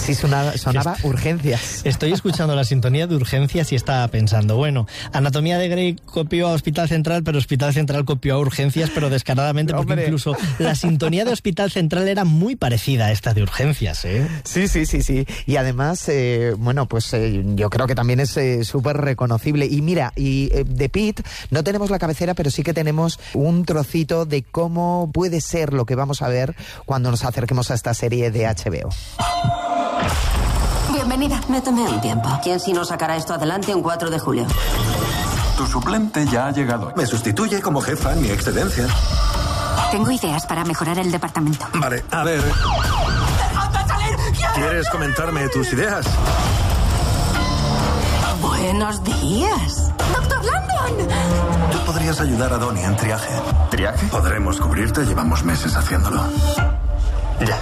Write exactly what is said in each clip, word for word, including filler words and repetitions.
Sí, sonaba, sonaba Urgencias. Estoy escuchando la sintonía de Urgencias y estaba pensando, bueno, Anatomía de Grey copió a Hospital Central, pero Hospital Central copió a Urgencias, pero descaradamente, porque Hombre. incluso la sintonía de Hospital Central era muy parecida a esta de Urgencias, ¿eh? Sí, sí, sí, sí. Y además, eh, bueno, pues eh, yo creo que también es eh, súper reconocible. Y mira, y eh, de Pitt no tenemos la cabecera, pero sí que tenemos un trocito de cómo puede ser lo que vamos a ver cuando nos acerquemos a esta serie de H B O. Bienvenida. Me tomé un tiempo. ¿Quién si no sacará esto adelante un cuatro de julio? Tu suplente ya ha llegado. Me sustituye como jefa en mi excedencia. Tengo ideas para mejorar el departamento. Vale, a ver. ¡Déjame salir! ¿Quieres comentarme tus ideas? Buenos días. ¡Doctor Landon! Tú podrías ayudar a Donnie en triaje. ¿Triaje? Podremos cubrirte, llevamos meses haciéndolo. Ya.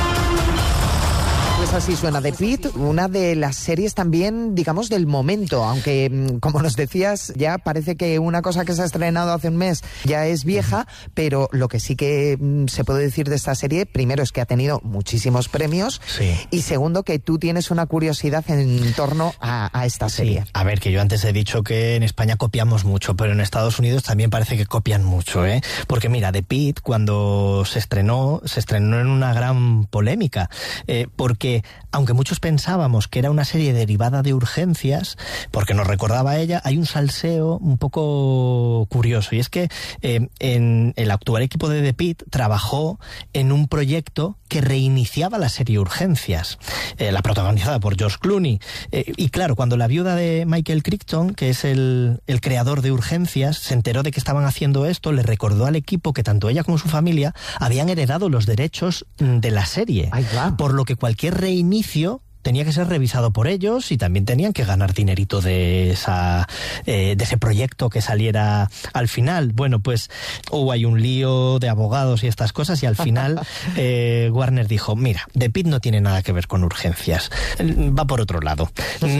Pues así suena The Pitt, una de las series también, digamos, del momento, aunque, como nos decías, ya parece que una cosa que se ha estrenado hace un mes ya es vieja, pero lo que sí que se puede decir de esta serie, primero es que ha tenido muchísimos premios, sí. y segundo que tú tienes una curiosidad en torno a, a esta serie. Sí. A ver, que yo antes he dicho que en España copiamos mucho, pero en Estados Unidos también parece que copian mucho, ¿eh? Porque mira, The Pitt, cuando se estrenó, se estrenó en una gran polémica, eh, porque aunque muchos pensábamos que era una serie derivada de Urgencias, porque nos recordaba a ella, hay un salseo un poco curioso, y es que eh, en el actual equipo de The Pitt trabajó en un proyecto que reiniciaba la serie Urgencias, eh, la protagonizada por George Clooney, eh, y claro, cuando la viuda de Michael Crichton, que es el, el creador de Urgencias, se enteró de que estaban haciendo esto, le recordó al equipo que tanto ella como su familia habían heredado los derechos de la serie. Ay, wow. Por lo que cualquier reinicio tenía que ser revisado por ellos y también tenían que ganar dinerito de esa eh, de ese proyecto que saliera al final. Bueno, pues hubo ahí un lío de abogados y estas cosas, y al final eh, Warner dijo, mira, The Pitt no tiene nada que ver con Urgencias, va por otro lado,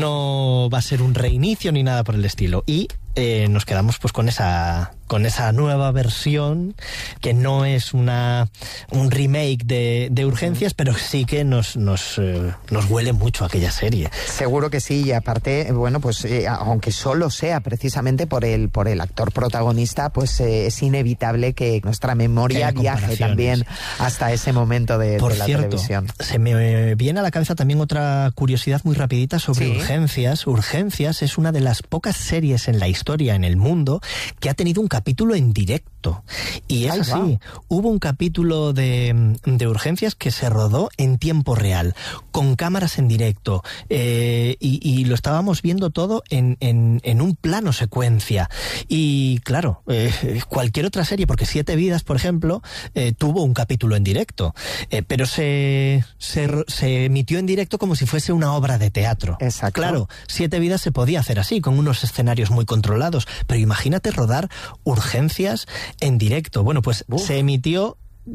no va a ser un reinicio ni nada por el estilo, y eh, nos quedamos pues con esa con esa nueva versión que no es una un remake de, de Urgencias, pero sí que nos nos eh, nos huele mucho a aquella serie. Seguro que sí, y aparte, bueno, pues eh, aunque solo sea precisamente por el por el actor protagonista, pues eh, es inevitable que nuestra memoria que viaje también hasta ese momento de, por de la cierto, televisión. Se me viene a la cabeza también otra curiosidad muy rapidita sobre ¿Sí? Urgencias. Urgencias es una de las pocas series en la historia, en el mundo, que ha tenido un capítulo en directo. Y es Ay, así. Wow. Hubo un capítulo de, de Urgencias que se rodó en tiempo real, con cámaras en directo, eh, y, y lo estábamos viendo todo en, en, en un plano secuencia. Y claro, eh, cualquier otra serie, porque Siete Vidas, por ejemplo, eh, tuvo un capítulo en directo, eh, pero se, se, se emitió en directo como si fuese una obra de teatro. Exacto. Claro, Siete Vidas se podía hacer así, con unos escenarios muy controlados, pero imagínate rodar Urgencias en directo. Bueno, pues Uf. se emitió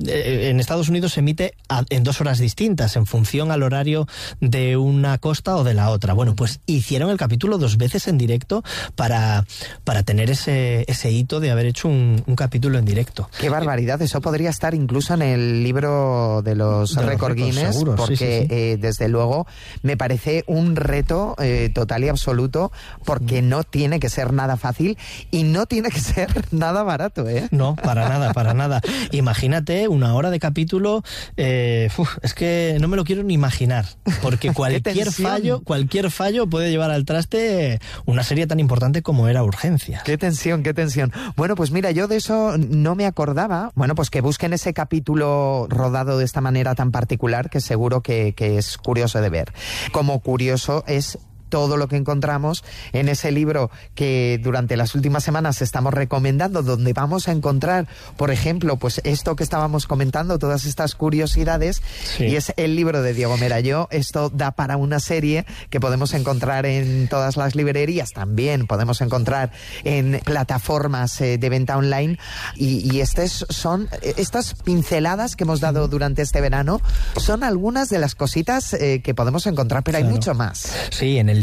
en Estados Unidos, se emite a, en dos horas distintas en función al horario de una costa o de la otra. Bueno, pues hicieron el capítulo dos veces en directo para, para tener ese, ese hito de haber hecho un, un capítulo en directo. Qué barbaridad, eso podría estar incluso en el libro de los récord Guinness, seguro, porque sí, sí, sí. Eh, desde luego me parece un reto eh, total y absoluto, porque no tiene que ser nada fácil y no tiene que ser nada barato, ¿eh? No, para nada, para nada. Imagínate una hora de capítulo, eh, uf, es que no me lo quiero ni imaginar, porque cualquier fallo, cualquier fallo puede llevar al traste una serie tan importante como era Urgencias. Qué tensión, qué tensión. Bueno, pues mira, yo de eso no me acordaba. Bueno, pues que busquen ese capítulo rodado de esta manera tan particular, que seguro que, que es curioso de ver. Como curioso es todo lo que encontramos en ese libro que durante las últimas semanas estamos recomendando, donde vamos a encontrar, por ejemplo, pues esto que estábamos comentando, todas estas curiosidades, sí. y es el libro de Diego Merayó. Esto da para una serie que podemos encontrar en todas las librerías, también podemos encontrar en plataformas eh, de venta online, y, y estas son estas pinceladas que hemos dado durante este verano, son algunas de las cositas eh, que podemos encontrar, pero claro. hay mucho más. Sí, en el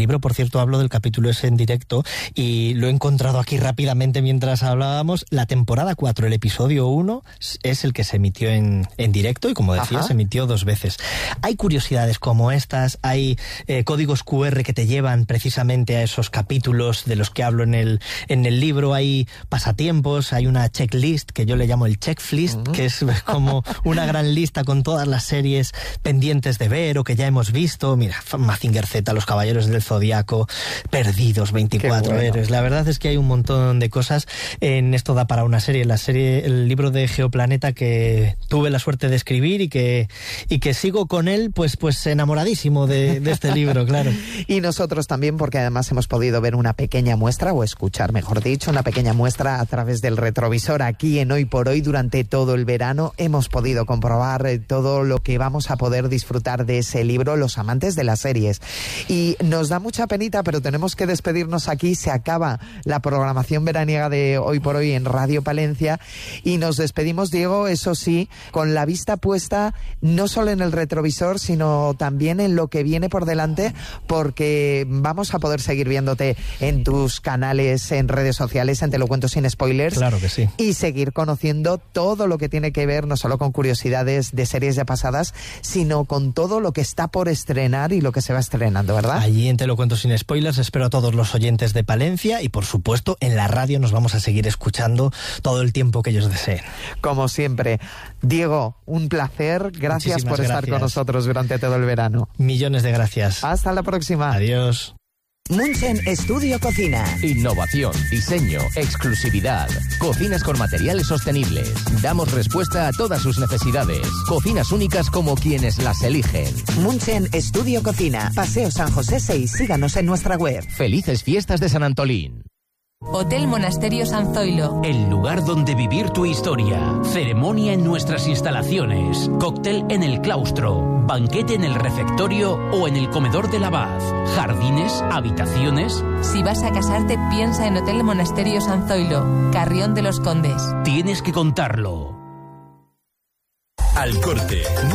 libro, por cierto, hablo del capítulo ese en directo y lo he encontrado aquí rápidamente mientras hablábamos. La temporada cuatro, el episodio uno, es el que se emitió en, en directo y, como decía, Ajá. se emitió dos veces. Hay curiosidades como estas, hay eh, códigos cu erre que te llevan precisamente a esos capítulos de los que hablo en el, en el libro, hay pasatiempos, hay una checklist que yo le llamo el checklist, uh-huh. que es como una gran lista con todas las series pendientes de ver o que ya hemos visto. Mira, Mazinger Z, Los Caballeros del Zodiaco, Perdidos, veinticuatro bueno. héroes. La verdad es que hay un montón de cosas. En esto da para una serie, la serie, el libro de Geoplaneta que tuve la suerte de escribir y que, y que sigo con él, pues, pues enamoradísimo de, de este libro, claro. Y nosotros también, porque además hemos podido ver una pequeña muestra, o escuchar, mejor dicho, una pequeña muestra a través del retrovisor aquí en Hoy por Hoy. Durante todo el verano hemos podido comprobar todo lo que vamos a poder disfrutar de ese libro, los amantes de las series. Y nos da mucha penita, pero tenemos que despedirnos aquí. Se acaba la programación veraniega de Hoy por Hoy en Radio Palencia y nos despedimos, Diego, eso sí, con la vista puesta no solo en el retrovisor, sino también en lo que viene por delante, porque vamos a poder seguir viéndote en tus canales, en redes sociales, en Te lo cuento sin spoilers. Claro que sí. Y seguir conociendo todo lo que tiene que ver, no solo con curiosidades de series ya pasadas, sino con todo lo que está por estrenar y lo que se va estrenando, ¿verdad? Allí en Te lo cuento sin spoilers espero a todos los oyentes de Palencia y, por supuesto, en la radio nos vamos a seguir escuchando todo el tiempo que ellos deseen. Como siempre. Diego, un placer. Gracias Muchísimas por gracias. estar con nosotros durante todo el verano. Millones de gracias. Hasta la próxima. Adiós. Munchen Estudio Cocina. Innovación, diseño, exclusividad. Cocinas con materiales sostenibles. Damos respuesta a todas sus necesidades. Cocinas únicas como quienes las eligen. Munchen Estudio Cocina. Paseo San José seis. Síganos en nuestra web. Felices fiestas de San Antolín. Hotel Monasterio San Zoilo. El lugar donde vivir tu historia. Ceremonia en nuestras instalaciones. Cóctel en el claustro. Banquete en el refectorio o en el comedor del abad. Jardines, habitaciones. Si vas a casarte, piensa en Hotel Monasterio San Zoilo, Carrión de los Condes. Tienes que contarlo. Al Corte.